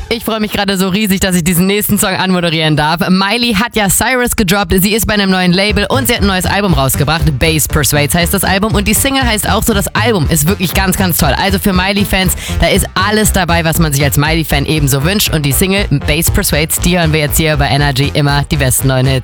Ich freue mich gerade so riesig, dass ich diesen nächsten Song anmoderieren darf. Miley hat ja Cyrus gedroppt, sie ist bei einem neuen Label und sie hat ein neues Album rausgebracht. Bass Persuades heißt das Album und die Single heißt auch so, das Album ist wirklich ganz, ganz toll. Also für Miley-Fans, da ist alles dabei, was man sich als Miley-Fan ebenso wünscht. Und die Single Bass Persuades, die hören wir jetzt hier bei Energy immer die besten neuen Hits.